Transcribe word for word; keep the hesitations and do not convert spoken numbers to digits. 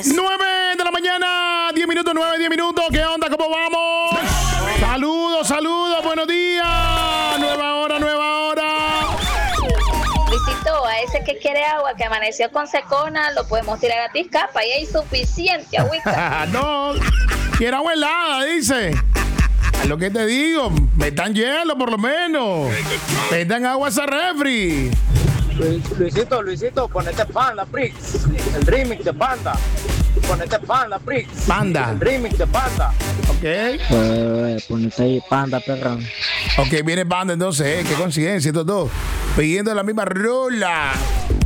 tardes. nueve de la mañana, diez minutos, nueve, diez minutos. ¿Qué onda? ¿Cómo vamos? Saludos, saludos, buenos días. Nueva hora, nueva hora. Luisito, a ese que quiere agua, que amaneció con secona, lo podemos tirar a Tizcapa y hay suficiente agüita. No, quiero agua helada, dice. Lo que te digo, metan hielo por lo menos. Metan agua a esa refri. Luis, Luisito, Luisito, ponete Panda Prix, el remix de Panda. Ponete Panda Prix. Panda. El remix de Panda. Ok. Pues ponete ahí Panda, perro. Ok, viene Panda entonces, eh, qué coincidencia estos dos. Pidiendo la misma rola.